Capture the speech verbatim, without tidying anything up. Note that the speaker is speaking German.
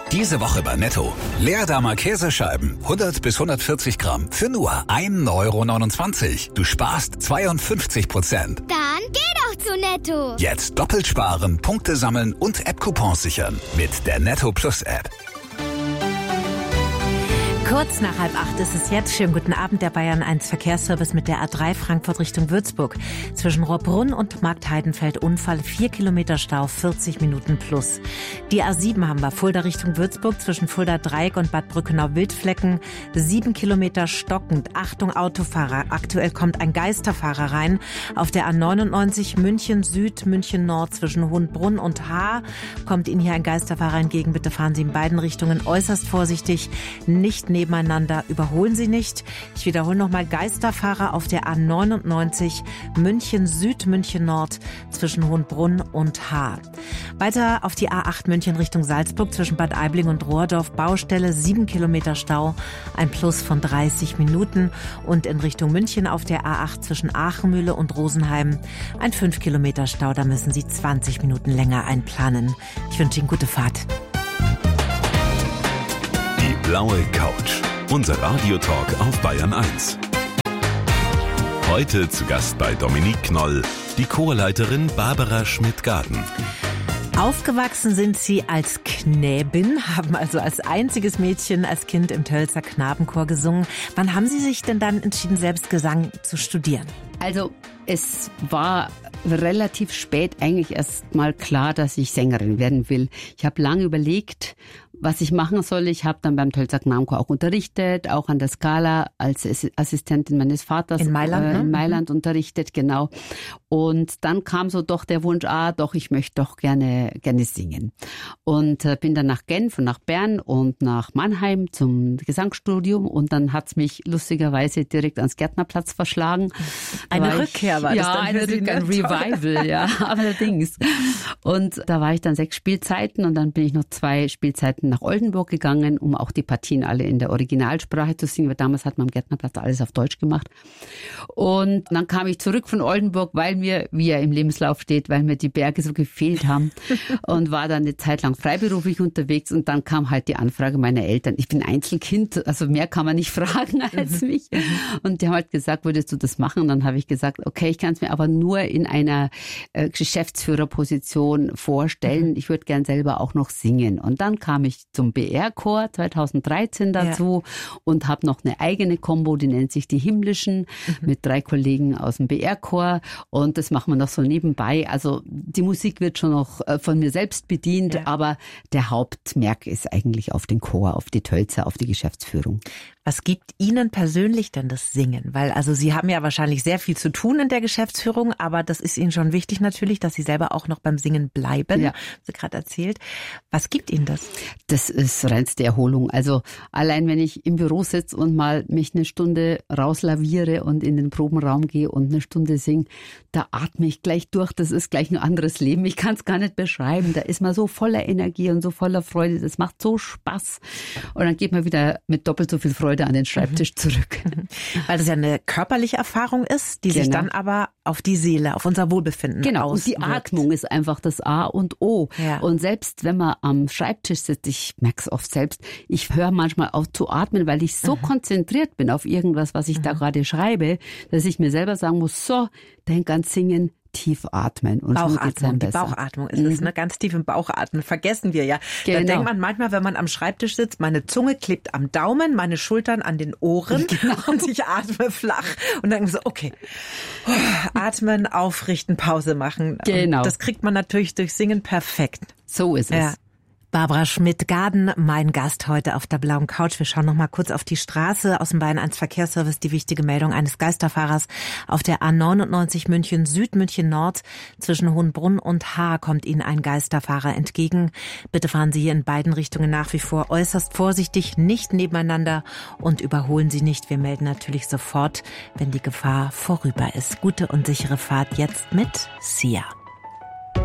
Diese Woche bei Netto. Leerdamer Käsescheiben, hundert bis hundertvierzig Gramm, für nur ein Euro neunundzwanzig. Du sparst zweiundfünfzig Prozent. Dann geh doch zu Netto. Jetzt doppelt sparen, Punkte sammeln und App-Coupons sichern. Mit der Netto Plus App. Kurz nach halb acht ist es jetzt. Schönen guten Abend, der Bayern eins Verkehrsservice mit der A drei Frankfurt Richtung Würzburg. Zwischen Rohrbrunn und Marktheidenfeld Unfall, vier Kilometer Stau, vierzig Minuten plus. Die A sieben haben wir, Fulda Richtung Würzburg, zwischen Fulda Dreieck und Bad Brückenau-Wildflecken, sieben Kilometer stockend. Achtung Autofahrer, aktuell kommt ein Geisterfahrer rein. Auf der A neunundneunzig München Süd, München Nord zwischen Hohenbrunn und Haar kommt Ihnen hier ein Geisterfahrer entgegen. Bitte fahren Sie in beiden Richtungen äußerst vorsichtig, nicht nebeneinander, überholen Sie nicht. Ich wiederhole nochmal, Geisterfahrer auf der A neunundneunzig München Süd, München Nord zwischen Hohenbrunn und Haar. Weiter auf die A acht München Richtung Salzburg zwischen Bad Aibling und Rohrdorf, Baustelle, sieben Kilometer Stau, ein Plus von dreißig Minuten. Und in Richtung München auf der A acht zwischen Aachenmühle und Rosenheim, ein fünf Kilometer Stau, da müssen Sie zwanzig Minuten länger einplanen. Ich wünsche Ihnen gute Fahrt. Die blaue Couch. Unser Radiotalk auf Bayern eins. Heute zu Gast bei Dominique Knoll, die Chorleiterin Barbara Schmidt-Gaden. Aufgewachsen sind Sie als Knäbin, haben also als einziges Mädchen als Kind im Tölzer Knabenchor gesungen. Wann haben Sie sich denn dann entschieden, selbst Gesang zu studieren? Also es war relativ spät eigentlich erst mal klar, dass ich Sängerin werden will. Ich habe lange überlegt, was ich machen soll. Ich habe dann beim Tölzer Knabenchor auch unterrichtet, auch an der Scala als Assistentin meines Vaters in Mailand, äh, ne? in Mailand unterrichtet, genau. Und dann kam so doch der Wunsch, ah, doch, ich möchte doch gerne gerne singen. Und äh, bin dann nach Genf und nach Bern und nach Mannheim zum Gesangsstudium und dann hat's mich lustigerweise direkt ans Gärtnerplatz verschlagen. Eine war Rückkehr ich, war das ja, dann eine für Sie, Rückkehr, ein ne? Revival, ja, allerdings. Und da war ich dann sechs Spielzeiten und dann bin ich noch zwei Spielzeiten nach Oldenburg gegangen, um auch die Partien alle in der Originalsprache zu singen, weil damals hat man am Gärtnerplatz alles auf Deutsch gemacht. Und dann kam ich zurück von Oldenburg, weil mir, wie er im Lebenslauf steht, weil mir die Berge so gefehlt haben und war dann eine Zeit lang freiberuflich unterwegs und dann kam halt die Anfrage meiner Eltern. Ich bin Einzelkind, also mehr kann man nicht fragen als mich. Und die haben halt gesagt, würdest du das machen? Und dann habe ich gesagt, okay, ich kann es mir aber nur in einer äh, Geschäftsführerposition vorstellen. Ich würde gern selber auch noch singen. Und dann kam ich zum B R-Chor zweitausenddreizehn dazu ja. und habe noch eine eigene Kombo, die nennt sich die Himmlischen, mhm. mit drei Kollegen aus dem B R-Chor und das machen wir noch so nebenbei. Also die Musik wird schon noch von mir selbst bedient, ja. aber der Hauptmerk ist eigentlich auf den Chor, auf die Tölzer, auf die Geschäftsführung. Was gibt Ihnen persönlich denn das Singen? Weil also Sie haben ja wahrscheinlich sehr viel zu tun in der Geschäftsführung, aber das ist Ihnen schon wichtig natürlich, dass Sie selber auch noch beim Singen bleiben, ja. haben Sie gerade erzählt. Was gibt Ihnen das? Das ist reinste Erholung. Also allein wenn ich im Büro sitze und mal mich eine Stunde rauslaviere und in den Probenraum gehe und eine Stunde singe, da atme ich gleich durch. Das ist gleich ein anderes Leben. Ich kann es gar nicht beschreiben. Da ist man so voller Energie und so voller Freude. Das macht so Spaß. Und dann geht man wieder mit doppelt so viel Freude an den Schreibtisch zurück. Weil das ja eine körperliche Erfahrung ist, die genau. sich dann aber auf die Seele, auf unser Wohlbefinden Genau, auswirkt. Und die Atmung ist einfach das A und O. Ja. Und selbst wenn man am Schreibtisch sitzt, ich merke es oft selbst, ich höre manchmal auf zu atmen, weil ich so mhm. konzentriert bin auf irgendwas, was ich mhm. da gerade schreibe, dass ich mir selber sagen muss, so, denk ans Singen, tief atmen. Und Bauchatmung, die Bauchatmung ist mhm. es, ne? Ganz tief im Bauchatmen, vergessen wir ja. Genau. Da denkt man manchmal, wenn man am Schreibtisch sitzt, meine Zunge klebt am Daumen, meine Schultern an den Ohren genau. und ich atme flach und dann so, okay, atmen, aufrichten, Pause machen. Genau. Und das kriegt man natürlich durch Singen perfekt. So ist es. Ja. Barbara Schmidt-Gaden, mein Gast heute auf der blauen Couch. Wir schauen noch mal kurz auf die Straße. Aus dem Bayern eins Verkehrsservice die wichtige Meldung eines Geisterfahrers auf der A neunundneunzig München Süd, München Nord. Zwischen Hohenbrunn und Haar kommt Ihnen ein Geisterfahrer entgegen. Bitte fahren Sie hier in beiden Richtungen nach wie vor äußerst vorsichtig, nicht nebeneinander und überholen Sie nicht. Wir melden natürlich sofort, wenn die Gefahr vorüber ist. Gute und sichere Fahrt jetzt mit Sia.